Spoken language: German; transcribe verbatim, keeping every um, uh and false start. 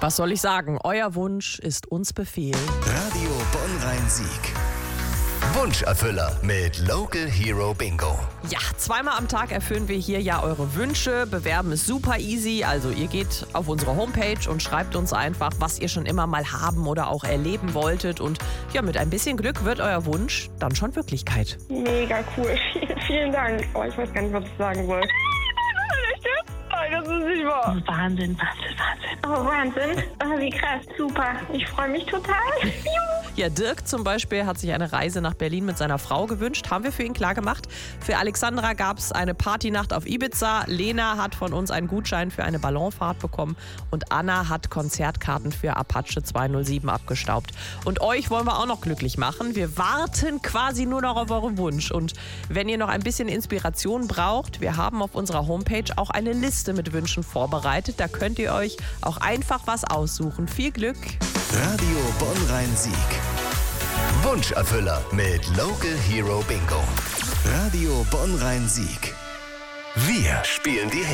Was soll ich sagen? Euer Wunsch ist uns Befehl. Radio Bonn-Rhein-Sieg. Wunscherfüller mit Local Hero Bingo. Ja, zweimal am Tag erfüllen wir hier ja eure Wünsche. Bewerben ist super easy. Also ihr geht auf unsere Homepage und schreibt uns einfach, was ihr schon immer mal haben oder auch erleben wolltet. Und ja, mit ein bisschen Glück wird euer Wunsch dann schon Wirklichkeit. Mega cool. Vielen, vielen Dank. Oh, ich weiß gar nicht, was ich sagen soll. Nein, das ist nicht wahr. Wahnsinn, Wahnsinn, Wahnsinn. Oh, Wahnsinn. Oh, wie krass. Super. Ich freue mich total. Ja, Dirk zum Beispiel hat sich eine Reise nach Berlin mit seiner Frau gewünscht. Haben wir für ihn klar gemacht. Für Alexandra gab es eine Partynacht auf Ibiza. Lena hat von uns einen Gutschein für eine Ballonfahrt bekommen. Und Anna hat Konzertkarten für Apache zweihundertsieben abgestaubt. Und euch wollen wir auch noch glücklich machen. Wir warten quasi nur noch auf euren Wunsch. Und wenn ihr noch ein bisschen Inspiration braucht, wir haben auf unserer Homepage auch eine Liste mit Wünschen vorbereitet. Da könnt ihr euch auch einfach was aussuchen. Viel Glück! Radio Bonn-Rhein-Sieg. Wunscherfüller mit Local Hero Bingo. Radio Bonn-Rhein-Sieg. Wir spielen die